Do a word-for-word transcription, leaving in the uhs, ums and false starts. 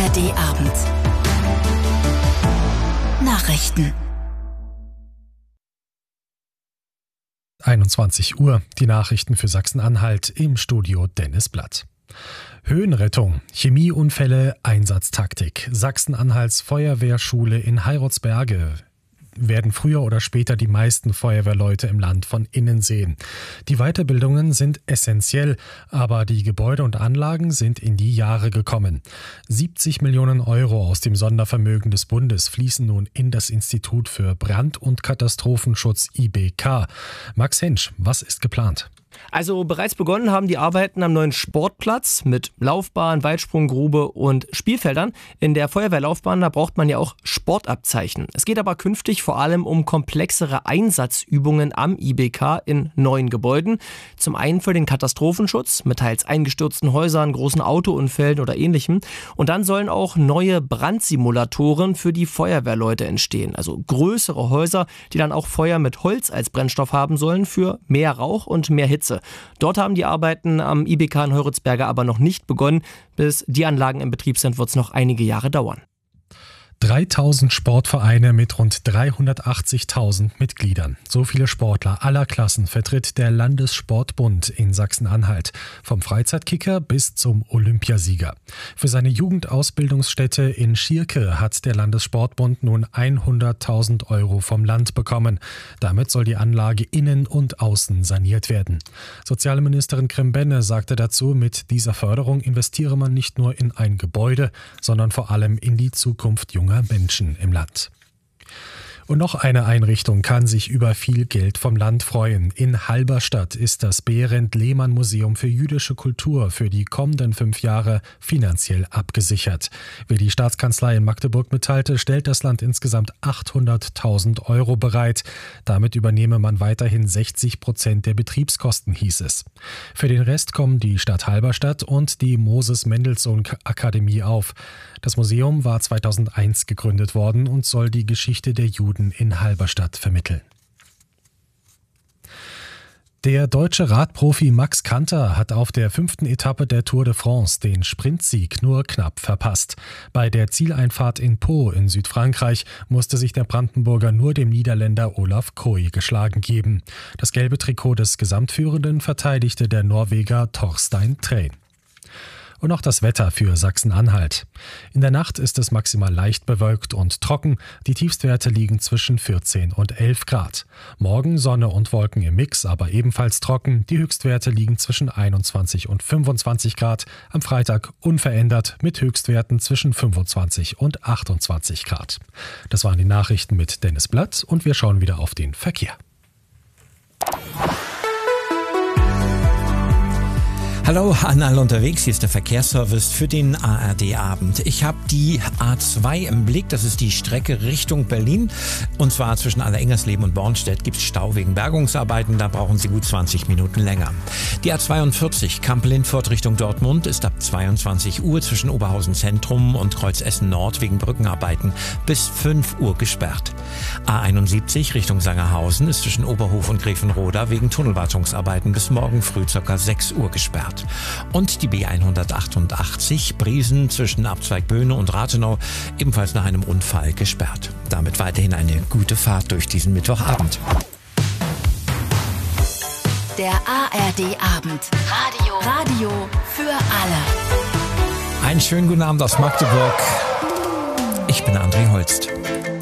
R D-Abend. Nachrichten. einundzwanzig Uhr, die Nachrichten für Sachsen-Anhalt, im Studio Dennis Blatt. Höhenrettung, Chemieunfälle, Einsatztaktik. Sachsen-Anhalts Feuerwehrschule in Heirotsberge werden früher oder später die meisten Feuerwehrleute im Land von innen sehen. Die Weiterbildungen sind essentiell, aber die Gebäude und Anlagen sind in die Jahre gekommen. siebzig Millionen Euro aus dem Sondervermögen des Bundes fließen nun in das Institut für Brand- und Katastrophenschutz I B K. Max Hensch, was ist geplant? Also bereits begonnen haben die Arbeiten am neuen Sportplatz mit Laufbahn, Weitsprunggrube und Spielfeldern. In der Feuerwehrlaufbahn, da braucht man ja auch Sportabzeichen. Es geht aber künftig vor allem um komplexere Einsatzübungen am I B K in neuen Gebäuden. Zum einen für den Katastrophenschutz mit teils eingestürzten Häusern, großen Autounfällen oder ähnlichem. Und dann sollen auch neue Brandsimulatoren für die Feuerwehrleute entstehen. Also größere Häuser, die dann auch Feuer mit Holz als Brennstoff haben sollen für mehr Rauch und mehr Hitze. Dort haben die Arbeiten am I B K in Heuritzberge aber noch nicht begonnen. Bis die Anlagen in Betrieb sind, wird es noch einige Jahre dauern. dreitausend Sportvereine mit rund dreihundertachtzigtausend Mitgliedern. So viele Sportler aller Klassen vertritt der Landessportbund in Sachsen-Anhalt. Vom Freizeitkicker bis zum Olympiasieger. Für seine Jugendausbildungsstätte in Schierke hat der Landessportbund nun hunderttausend Euro vom Land bekommen. Damit soll die Anlage innen und außen saniert werden. Sozialministerin Krimbenne sagte dazu, mit dieser Förderung investiere man nicht nur in ein Gebäude, sondern vor allem in die Zukunft junger Menschen im Land. Und noch eine Einrichtung kann sich über viel Geld vom Land freuen. In Halberstadt ist das Behrendt-Lehmann-Museum für jüdische Kultur für die kommenden fünf Jahre finanziell abgesichert. Wie die Staatskanzlei in Magdeburg mitteilte, stellt das Land insgesamt achthunderttausend Euro bereit. Damit übernehme man weiterhin sechzig Prozent der Betriebskosten, hieß es. Für den Rest kommen die Stadt Halberstadt und die Moses-Mendelssohn-Akademie auf. Das Museum war zweitausendeins gegründet worden und soll die Geschichte der Juden in Halberstadt vermitteln. Der deutsche Radprofi Max Kanter hat auf der fünften Etappe der Tour de France den Sprintsieg nur knapp verpasst. Bei der Zieleinfahrt in Pau in Südfrankreich musste sich der Brandenburger nur dem Niederländer Olaf Koy geschlagen geben. Das gelbe Trikot des Gesamtführenden verteidigte der Norweger Torstein Træn. Und noch das Wetter für Sachsen-Anhalt. In der Nacht ist es maximal leicht bewölkt und trocken. Die Tiefstwerte liegen zwischen vierzehn und elf Grad. Morgen Sonne und Wolken im Mix, aber ebenfalls trocken. Die Höchstwerte liegen zwischen einundzwanzig und fünfundzwanzig Grad. Am Freitag unverändert mit Höchstwerten zwischen fünfundzwanzig und achtundzwanzig Grad. Das waren die Nachrichten mit Dennis Blatt und wir schauen wieder auf den Verkehr. Hallo an alle unterwegs, hier ist der Verkehrsservice für den A R D-Abend. Ich habe die A zwei im Blick, das ist die Strecke Richtung Berlin. Und zwar zwischen Allerengersleben und Bornstedt gibt es Stau wegen Bergungsarbeiten, da brauchen Sie gut zwanzig Minuten länger. Die A zweiundvierzig Kamp-Lindfort Richtung Dortmund ist ab zweiundzwanzig Uhr zwischen Oberhausen Zentrum und Kreuz-Essen Nord wegen Brückenarbeiten bis fünf Uhr gesperrt. A einundsiebzig Richtung Sangerhausen ist zwischen Oberhof und Grevenroda wegen Tunnelwartungsarbeiten bis morgen früh ca. sechs Uhr gesperrt. Und die B hundertachtundachtzig Briesen zwischen Abzweigböhne und Rathenau ebenfalls nach einem Unfall gesperrt. Damit weiterhin eine gute Fahrt durch diesen Mittwochabend. Der A R D-Abend. Radio. Radio für alle. Einen schönen guten Abend aus Magdeburg. Ich bin André Holst.